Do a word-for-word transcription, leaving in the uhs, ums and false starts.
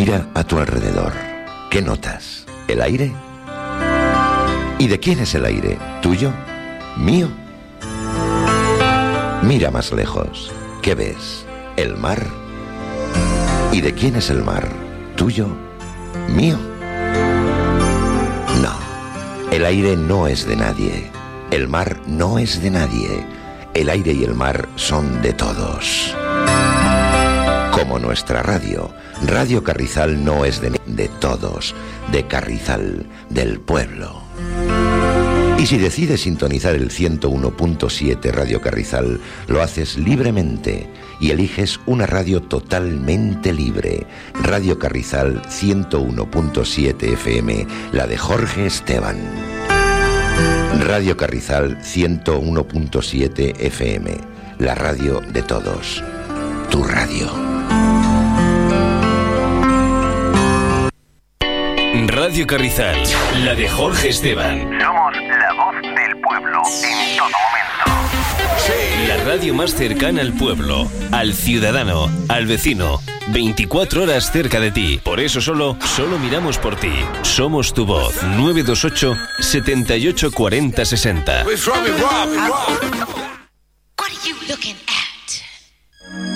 Mira a tu alrededor. ¿Qué notas? ¿El aire? ¿Y de quién es el aire? ¿Tuyo? ¿Mío? Mira más lejos. ¿Qué ves? ¿El mar? ¿Y de quién es el mar? ¿Tuyo? ¿Mío? No. El aire no es de nadie. El mar no es de nadie. El aire y el mar son de todos. Como nuestra radio. Radio Carrizal no es de, de todos, de Carrizal, del pueblo. Y si decides sintonizar el ciento uno punto siete Radio Carrizal, lo haces libremente y eliges una radio totalmente libre. Radio Carrizal ciento uno punto siete F M, la de Jorge Esteban. Radio Carrizal ciento uno punto siete F M, la radio de todos. Tu radio. Radio Carrizal, la de Jorge Esteban. Somos la voz del pueblo en todo momento. Sí. La radio más cercana al pueblo, al ciudadano, al vecino. veinticuatro horas cerca de ti. Por eso solo, solo miramos por ti. Somos tu voz. nueve dos ocho, setenta y ocho, cuarenta, sesenta.